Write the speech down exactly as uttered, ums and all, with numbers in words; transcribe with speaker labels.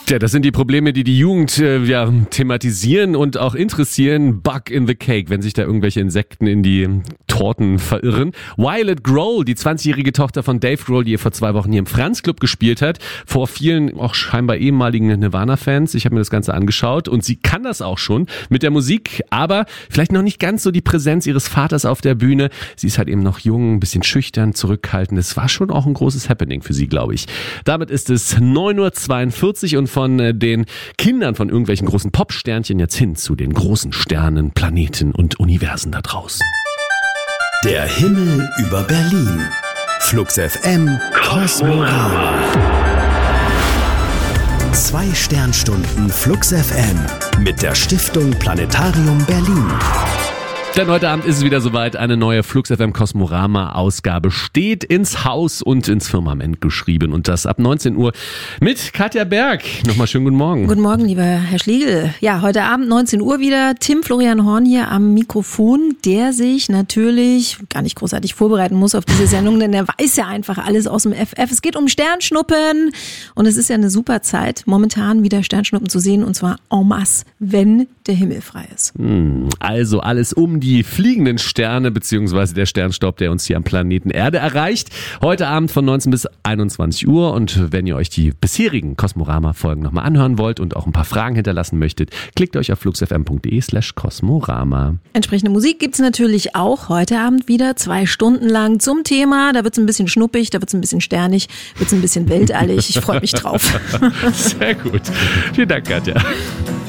Speaker 1: Tja, das sind die Probleme, die die Jugend äh, ja, thematisieren und auch interessieren. Bug in the Cake, wenn sich da irgendwelche Insekten in die Torten verirren. Violet Grohl, die zwanzigjährige Tochter von Dave Grohl, die ihr vor zwei Wochen hier im Franz Club gespielt hat, vor vielen auch scheinbar ehemaligen Nirvana-Fans. Ich habe mir das Ganze angeschaut und sie kann das auch schon mit der Musik, aber vielleicht noch nicht ganz so die Präsenz ihres Vaters auf der Bühne. Sie ist halt eben noch jung, ein bisschen schüchtern, zurückhaltend. Das war schon auch ein großes Happening für sie, glaube ich. Damit ist es neun Uhr zweiundvierzig und von den Kindern von irgendwelchen großen Popsternchen jetzt hin zu den großen Sternen, Planeten und Universen da draußen.
Speaker 2: Der Himmel über Berlin. Flux F M Kosmorama. Zwei Sternstunden Flux F M mit der Stiftung Planetarium Berlin.
Speaker 1: Denn heute Abend ist es wieder soweit, eine neue Flux F M Kosmorama Ausgabe steht ins Haus und ins Firmament geschrieben und das ab neunzehn Uhr mit Katja Berg. Nochmal schönen guten Morgen.
Speaker 3: Guten Morgen, lieber Herr Schlegel. Ja, heute Abend neunzehn Uhr wieder Tim Florian Horn hier am Mikrofon, der sich natürlich gar nicht großartig vorbereiten muss auf diese Sendung, denn er weiß ja einfach alles aus dem F F. Es geht um Sternschnuppen und es ist ja eine super Zeit, momentan wieder Sternschnuppen zu sehen und zwar en masse, wenn der Himmel frei ist.
Speaker 1: Also alles um die fliegenden Sterne beziehungsweise der Sternstaub, der uns hier am Planeten Erde erreicht. Heute Abend von neunzehn bis einundzwanzig Uhr und wenn ihr euch die bisherigen Kosmorama-Folgen nochmal anhören wollt und auch ein paar Fragen hinterlassen möchtet, klickt euch auf fluxfm.de slash Kosmorama.
Speaker 3: Entsprechende Musik gibt's natürlich auch heute Abend wieder, zwei Stunden lang zum Thema. Da wird's ein bisschen schnuppig, da wird's ein bisschen sternig, wird's ein bisschen weltallig. Ich freue mich drauf.
Speaker 1: Sehr gut. Vielen Dank, Katja.